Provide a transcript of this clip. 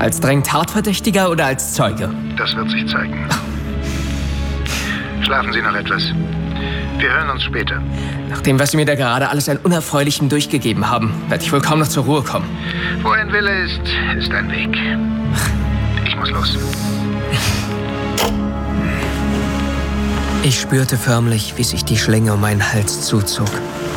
Als streng Tatverdächtiger oder als Zeuge? Das wird sich zeigen. Schlafen Sie noch etwas. Wir hören uns später. Nach dem, was Sie mir da gerade alles an Unerfreulichem durchgegeben haben, werde ich wohl kaum noch zur Ruhe kommen. Wo ein Wille ist, ist ein Weg. Ich muss los. Ich spürte förmlich, wie sich die Schlinge um meinen Hals zuzog.